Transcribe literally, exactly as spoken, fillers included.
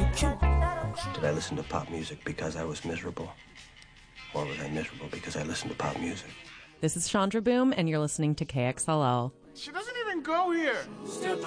Did I listen to pop music because I was miserable? Or was I miserable because I listened to pop music? This is Chandra Boom, and you're listening to K X L L. She doesn't even go here.